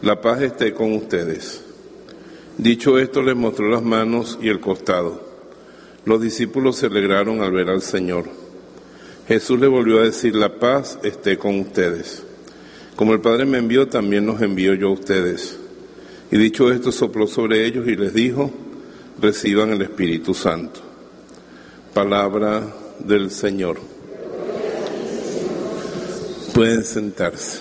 La paz esté con ustedes. Dicho esto, les mostró las manos y el costado. Los discípulos se alegraron al ver al Señor. Jesús le volvió a decir: la paz esté con ustedes. Como el Padre me envió, también los envío yo a ustedes. Y dicho esto, sopló sobre ellos y les dijo: reciban el Espíritu Santo. Palabra del Señor. Pueden sentarse.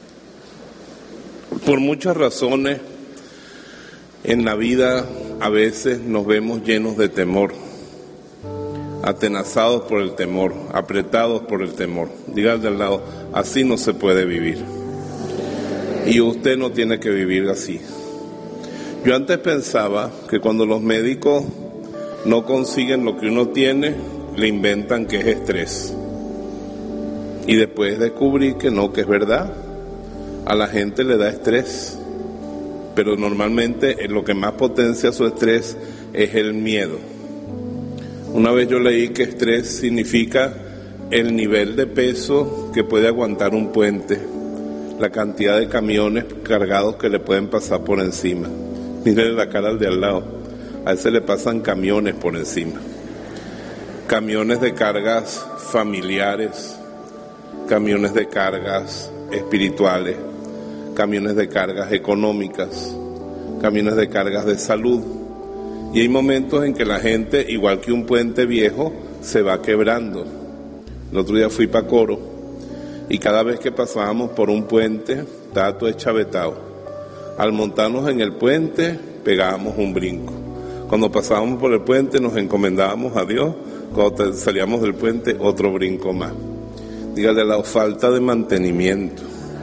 Por muchas razones en la vida a veces nos vemos llenos de temor, atenazados por el temor, apretados por el temor. Dígale de al lado: así no se puede vivir. Y usted no tiene que vivir así. Yo antes pensaba que cuando los médicos no consiguen lo que uno tiene, le inventan que es estrés. Y después descubrí que no, que es verdad. A la gente le da estrés, pero normalmente lo que más potencia su estrés es el miedo. Una vez yo leí que estrés significa el nivel de peso que puede aguantar un puente, la cantidad de camiones cargados que le pueden pasar por encima. Mírenle la cara al de al lado, a ese le pasan camiones por encima. Camiones de cargas familiares, camiones de cargas espirituales, camiones de cargas económicas, camiones de cargas de salud. Y hay momentos en que la gente, igual que un puente viejo, se va quebrando. El otro día fui para Coro y cada vez que pasábamos por un puente, estaba todo eschavetado. Al montarnos en el puente, pegábamos un brinco. Cuando pasábamos por el puente, nos encomendábamos a Dios. Cuando salíamos del puente, otro brinco más. Dígale: la falta de mantenimiento,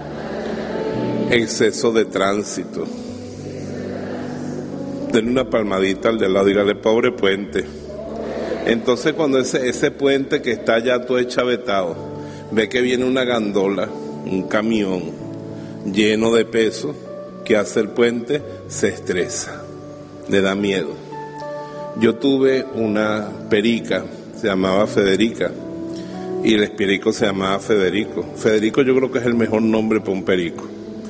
exceso de tránsito. Denle una palmadita al de al lado, dígale: pobre puente. Entonces cuando ese puente que está ya todo eschavetado, ve que viene una gandola, un camión lleno de peso, que hace el puente, se estresa, le da miedo. Yo tuve una perica, se llamaba Federica, y el perico se llamaba Federico. Federico yo creo que es el mejor nombre para un perico.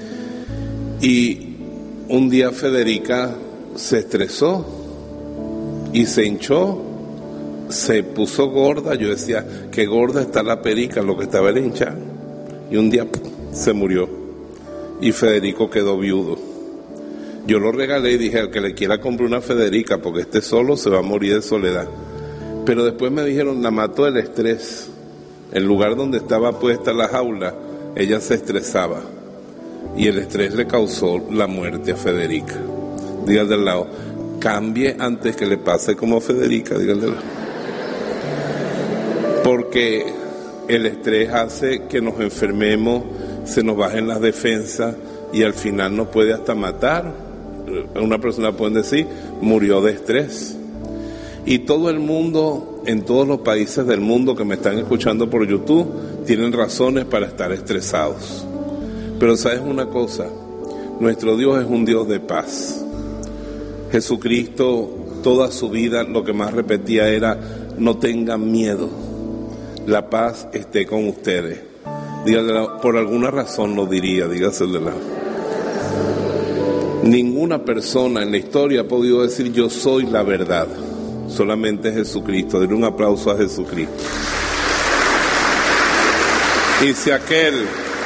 Y un día Federica se estresó y se hinchó, se puso gorda. Yo decía: qué gorda está la perica, lo que estaba era hinchada. Y un día se murió y Federico quedó viudo. Yo lo regalé y dije: al que le quiera comprar una Federica, porque esté solo se va a morir de soledad. Pero después me dijeron: la mató el estrés. El lugar donde estaba puesta la jaula, ella se estresaba y el estrés le causó la muerte a Federica. Dígale al lado: cambie antes que le pase como a Federica. Dígale al lado. Porque el estrés hace que nos enfermemos, se nos bajen las defensas y al final nos puede hasta matar. Una persona puede decir: murió de estrés. Y todo el mundo, en todos los países del mundo que me están escuchando por YouTube, tienen razones para estar estresados. Pero ¿sabes una cosa? Nuestro Dios es un Dios de paz. Jesucristo, toda su vida, lo que más repetía era: no tengan miedo, la paz esté con ustedes. Dígale, por alguna razón lo diría, dígaselo. Ninguna persona en la historia ha podido decir: yo soy la verdad. Solamente Jesucristo. Denle un aplauso a Jesucristo. Y si aquel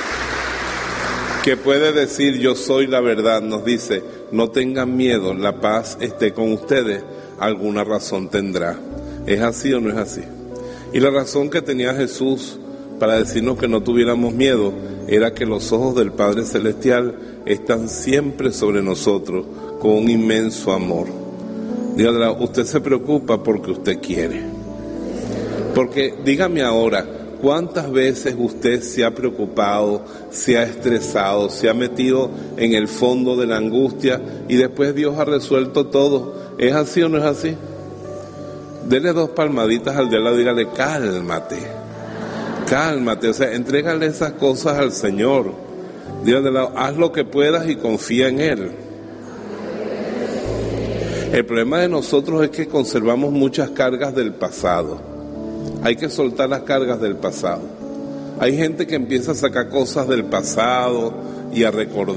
que puede decir: yo soy la verdad, nos dice: no tengan miedo, la paz esté con ustedes, alguna razón tendrá. ¿Es así o no es así? Y la razón que tenía Jesús para decirnos que no tuviéramos miedo era que los ojos del Padre Celestial están siempre sobre nosotros con un inmenso amor. Dígale: usted se preocupa porque usted quiere. Porque dígame ahora, ¿cuántas veces usted se ha preocupado, se ha estresado, se ha metido en el fondo de la angustia y después Dios ha resuelto todo? ¿Es así o no es así? Dele 2 palmaditas al de al lado, dígale: cálmate, cálmate. O sea, entrégale esas cosas al Señor. Dígale: haz lo que puedas y confía en Él. El problema de nosotros es que conservamos muchas cargas del pasado. Hay que soltar las cargas del pasado. Hay gente que empieza a sacar cosas del pasado y a recordar